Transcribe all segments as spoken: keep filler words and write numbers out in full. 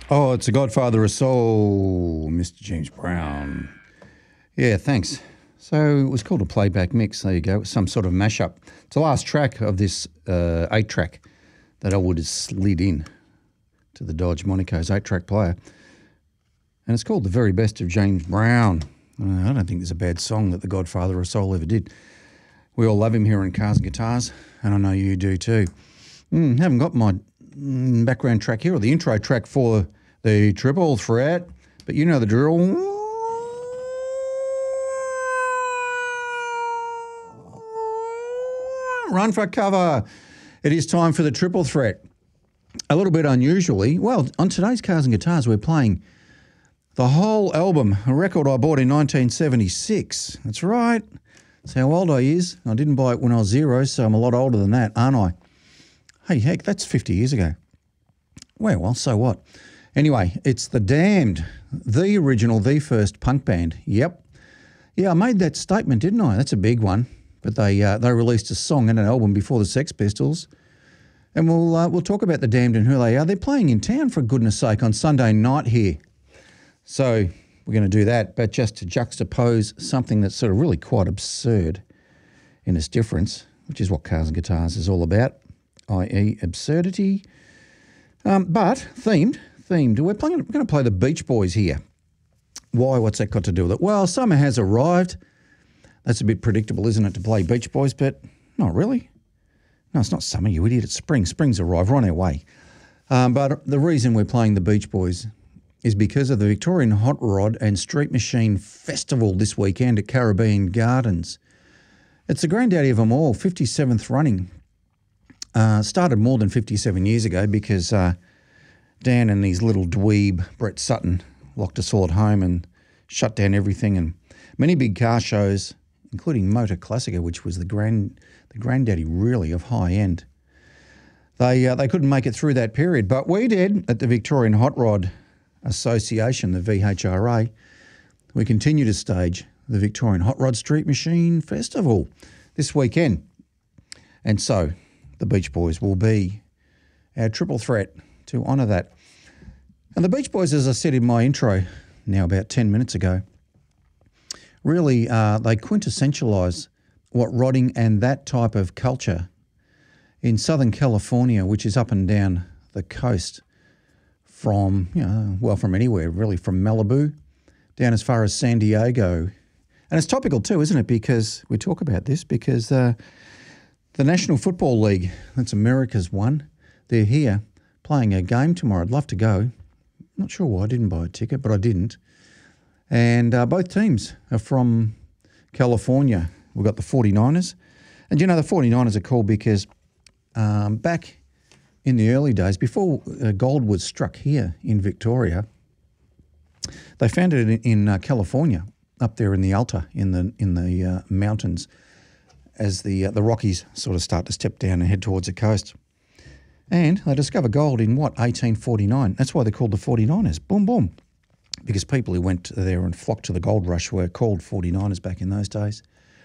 Oh, it's the Godfather of Soul, Mister James Brown. Yeah, thanks. So it was called a playback mix. There you go. Some sort of mashup. It's the last track of this uh, eight-track that Elwood has slid in to the Dodge Monaco's eight-track player. And it's called The Very Best of James Brown. Uh, I don't think there's a bad song that the Godfather of Soul ever did. We all love him here in Cars and Guitars, and I know you do too. Mm, haven't got my mm, background track here, or the intro track for the triple threat, but you know the drill. Run for cover. It is time for the triple threat. A little bit unusually, well, on today's Cars and Guitars, we're playing the whole album, a record I bought in nineteen seventy-six. That's right. That's how old I is. I didn't buy it when I was zero, so I'm a lot older than that, aren't I? Hey, heck, that's fifty years ago. Well, well, so what? Anyway, it's The Damned, the original, the first punk band. Yep. Yeah, I made that statement, didn't I? That's a big one. But they uh, they released a song and an album before the Sex Pistols. And we'll uh, we'll talk about The Damned and who they are. They're playing in town, for goodness sake, on Sunday night here. So we're going to do that, but just to juxtapose something that's sort of really quite absurd in its difference, which is what Cars and Guitars is all about, that is absurdity. Um, but themed, themed. We're, playing, we're going to play the Beach Boys here. Why? What's that got to do with it? Well, summer has arrived. That's a bit predictable, isn't it, to play Beach Boys, but not really. No, it's not summer, you idiot. It's spring. Spring's arrived. We're on our way. Um, but the reason we're playing the Beach Boys is because of the Victorian Hot Rod and Street Machine Festival this weekend at Caribbean Gardens. It's the granddaddy of them all, fifty-seventh running. Uh, started more than fifty-seven years ago because uh, Dan and his little dweeb, Brett Sutton, locked us all at home and shut down everything. And many big car shows, including Motor Classica, which was the grand, the granddaddy really of high end. They uh, they couldn't make it through that period, but we did at the Victorian Hot Rod Association, the V H R A. We continue to stage the Victorian Hot Rod Street Machine Festival this weekend. And so the Beach Boys will be our triple threat to honour that. And the Beach Boys, as I said in my intro now about ten minutes ago, really uh, they quintessentialise what rodding and that type of culture in Southern California, which is up and down the coast from, you know, well, from anywhere, really, from Malibu down as far as San Diego. And it's topical too, isn't it? Because we talk about this because uh, the National Football League, that's America's one, they're here playing a game tomorrow. I'd love to go. Not sure why I didn't buy a ticket, but I didn't. And uh, both teams are from California. We've got the forty-niners. And you know, the forty-niners are called because um, back in the early days, before uh, gold was struck here in Victoria, they found it in, in uh, California, up there in the Alta, in the in the uh, mountains, as the uh, the Rockies sort of start to step down and head towards the coast. And they discovered gold in, what, eighteen forty-nine. That's why they're called the forty-niners. Boom, boom. Because people who went there and flocked to the gold rush were called forty-niners back in those days.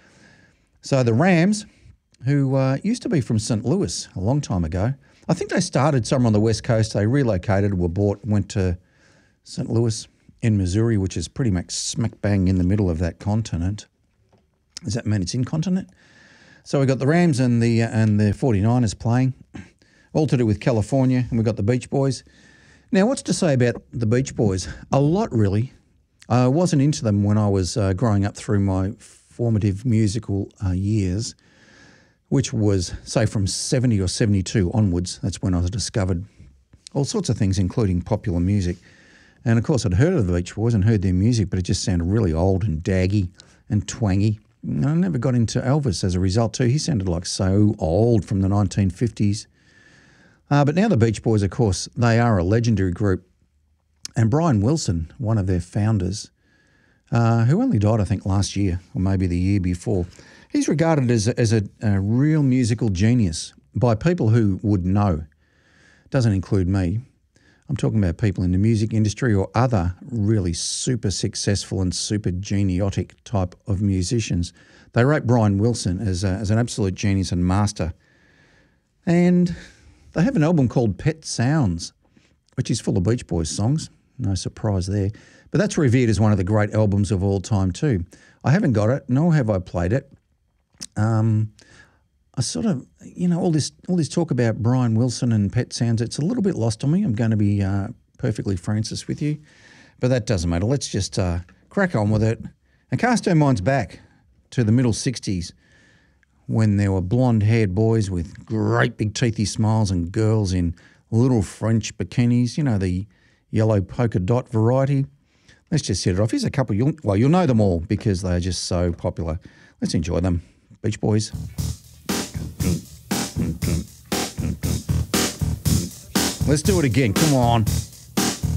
So the Rams, who uh, used to be from Saint Louis a long time ago, I think they started somewhere on the West Coast. They relocated, were bought, went to Saint Louis in Missouri, which is pretty much smack bang in the middle of that continent. Does that mean it's incontinent? So we got the Rams and the uh, and the forty-niners playing, all to do with California, and we got the Beach Boys. Now, what's to say about the Beach Boys? A lot, really. I wasn't into them when I was uh, growing up through my formative musical uh, years, which was, say, from seventy or seventy-two onwards. That's when I discovered all sorts of things, including popular music. And, of course, I'd heard of the Beach Boys and heard their music, but it just sounded really old and daggy and twangy. And I never got into Elvis as a result, too. He sounded like so old from the nineteen fifties. Uh, but now the Beach Boys, of course, they are a legendary group. And Brian Wilson, one of their founders, uh, who only died, I think, last year or maybe the year before, he's regarded as a, as a, a real musical genius by people who would know. Doesn't include me. I'm talking about people in the music industry or other really super successful and super geniotic type of musicians. They rate Brian Wilson as, a, as an absolute genius and master. And they have an album called Pet Sounds. which is full of Beach Boys songs. No surprise there. But that's revered as one of the great albums of all time too. I haven't got it, nor have I played it. Um, I sort of, you know, all this all this talk about Brian Wilson and Pet Sounds, it's a little bit lost on me. I'm going to be uh, perfectly Francis with you. But that doesn't matter. Let's just uh, crack on with it. And cast our minds back to the middle sixties when there were blonde-haired boys with great big teethy smiles and girls in little French bikinis, you know, the yellow polka dot variety. Let's just set it off. Here's a couple. You'll, well, you'll know them all because they are just so popular. Let's enjoy them. Beach Boys. Let's do it again. Come on.